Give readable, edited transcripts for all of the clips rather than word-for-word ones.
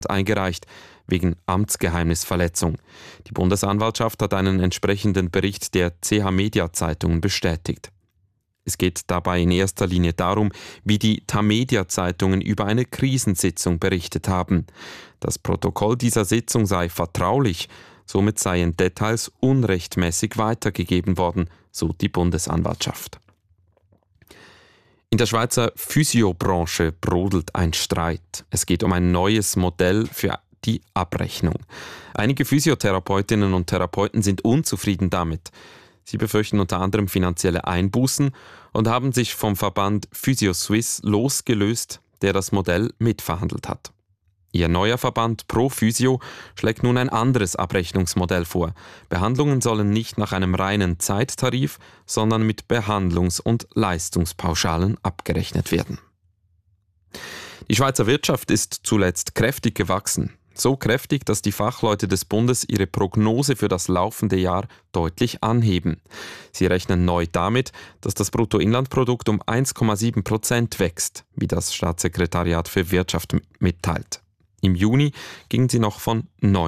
eingereicht, wegen Amtsgeheimnisverletzung. Die Bundesanwaltschaft hat einen entsprechenden Bericht der CH-Media-Zeitungen bestätigt. Es geht dabei in erster Linie darum, wie die Tamedia-Zeitungen über eine Krisensitzung berichtet haben. Das Protokoll dieser Sitzung sei vertraulich, somit seien Details unrechtmäßig weitergegeben worden, so die Bundesanwaltschaft. In der Schweizer Physiobranche brodelt ein Streit. Es geht um ein neues Modell für die Abrechnung. Einige Physiotherapeutinnen und Therapeuten sind unzufrieden damit. Sie befürchten unter anderem finanzielle Einbußen und haben sich vom Verband PhysioSuisse losgelöst, der das Modell mitverhandelt hat. Ihr neuer Verband ProPhysio schlägt nun ein anderes Abrechnungsmodell vor. Behandlungen sollen nicht nach einem reinen Zeittarif, sondern mit Behandlungs- und Leistungspauschalen abgerechnet werden. Die Schweizer Wirtschaft ist zuletzt kräftig gewachsen. So kräftig, dass die Fachleute des Bundes ihre Prognose für das laufende Jahr deutlich anheben. Sie rechnen neu damit, dass das Bruttoinlandprodukt um 1,7% wächst, wie das Staatssekretariat für Wirtschaft mitteilt. Im Juni gingen sie noch von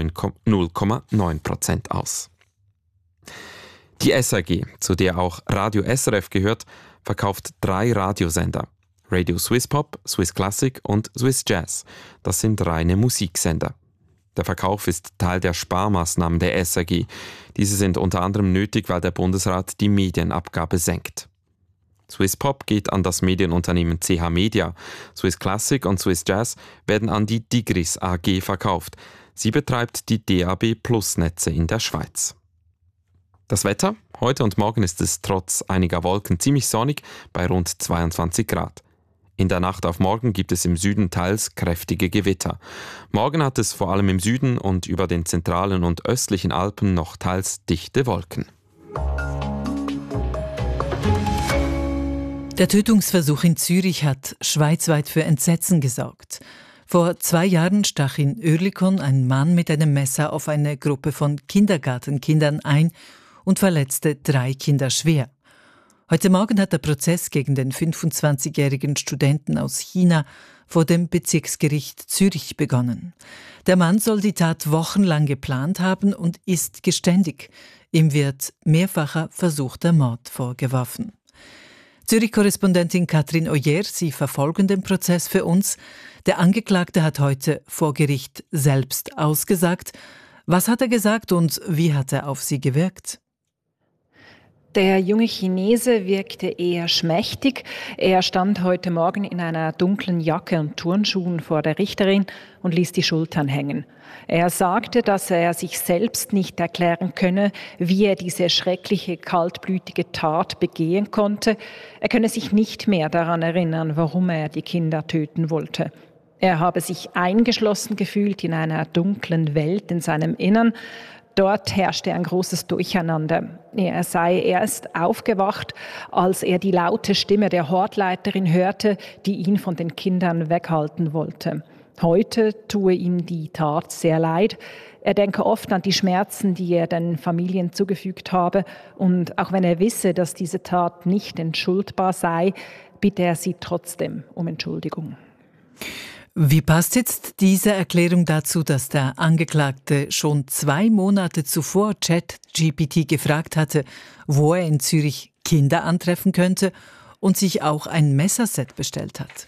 0,9% aus. Die SRG, zu der auch Radio SRF gehört, verkauft 3 Radiosender. Radio Swiss Pop, Swiss Classic und Swiss Jazz. Das sind reine Musiksender. Der Verkauf ist Teil der Sparmaßnahmen der SRG. Diese sind unter anderem nötig, weil der Bundesrat die Medienabgabe senkt. Swiss Pop geht an das Medienunternehmen CH Media. Swiss Classic und Swiss Jazz werden an die Digris AG verkauft. Sie betreibt die DAB-Plus-Netze in der Schweiz. Das Wetter? Heute und morgen ist es trotz einiger Wolken ziemlich sonnig bei rund 22 Grad. In der Nacht auf morgen gibt es im Süden teils kräftige Gewitter. Morgen hat es vor allem im Süden und über den zentralen und östlichen Alpen noch teils dichte Wolken. Der Tötungsversuch in Zürich hat schweizweit für Entsetzen gesorgt. Vor 2 Jahren stach in Oerlikon ein Mann mit einem Messer auf eine Gruppe von Kindergartenkindern ein und verletzte 3 Kinder schwer. Heute Morgen hat der Prozess gegen den 25-jährigen Studenten aus China vor dem Bezirksgericht Zürich begonnen. Der Mann soll die Tat wochenlang geplant haben und ist geständig. Ihm wird mehrfacher versuchter Mord vorgeworfen. Zürich-Korrespondentin Katrin Oyer, Sie verfolgen den Prozess für uns. Der Angeklagte hat heute vor Gericht selbst ausgesagt. Was hat er gesagt und wie hat er auf Sie gewirkt? Der junge Chinese wirkte eher schmächtig. Er stand heute Morgen in einer dunklen Jacke und Turnschuhen vor der Richterin und ließ die Schultern hängen. Er sagte, dass er sich selbst nicht erklären könne, wie er diese schreckliche, kaltblütige Tat begehen konnte. Er könne sich nicht mehr daran erinnern, warum er die Kinder töten wollte. Er habe sich eingeschlossen gefühlt in einer dunklen Welt in seinem Innern. Dort herrschte ein großes Durcheinander. Er sei erst aufgewacht, als er die laute Stimme der Hortleiterin hörte, die ihn von den Kindern weghalten wollte. Heute tue ihm die Tat sehr leid. Er denke oft an die Schmerzen, die er den Familien zugefügt habe. Und auch wenn er wisse, dass diese Tat nicht entschuldbar sei, bitte er sie trotzdem um Entschuldigung. Wie passt jetzt diese Erklärung dazu, dass der Angeklagte schon 2 Monate zuvor ChatGPT gefragt hatte, wo er in Zürich Kinder antreffen könnte und sich auch ein Messerset bestellt hat?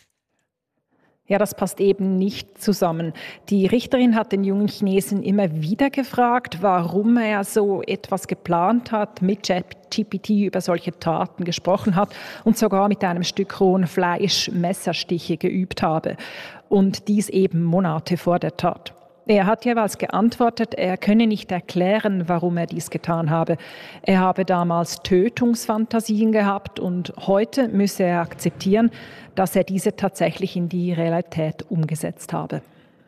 Ja, das passt eben nicht zusammen. Die Richterin hat den jungen Chinesen immer wieder gefragt, warum er so etwas geplant hat, mit ChatGPT über solche Taten gesprochen hat und sogar mit einem Stück rohen Fleisch Messerstiche geübt habe. Und dies eben Monate vor der Tat. Er hat jeweils geantwortet, er könne nicht erklären, warum er dies getan habe. Er habe damals Tötungsfantasien gehabt und heute müsse er akzeptieren, dass er diese tatsächlich in die Realität umgesetzt habe.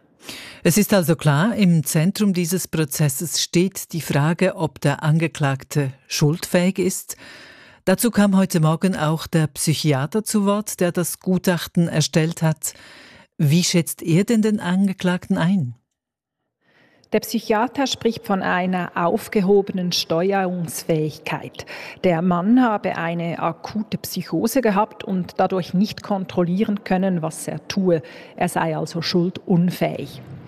Es ist also klar, im Zentrum dieses Prozesses steht die Frage, ob der Angeklagte schuldfähig ist. Dazu kam heute Morgen auch der Psychiater zu Wort, der das Gutachten erstellt hat. Wie schätzt er denn den Angeklagten ein? Der Psychiater spricht von einer aufgehobenen Steuerungsfähigkeit. Der Mann habe eine akute Psychose gehabt und dadurch nicht kontrollieren können, was er tue. Er sei also schuldunfähig.